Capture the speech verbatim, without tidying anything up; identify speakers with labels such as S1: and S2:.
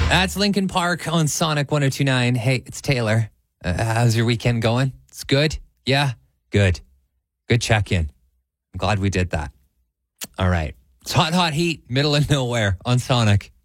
S1: That's Linkin Park on Sonic one oh two point nine. Hey, it's Taylor. Uh, how's your weekend going? It's good? Yeah? Good. Good check-in. I'm glad we did that. All right. It's hot, hot heat, middle of nowhere on Sonic.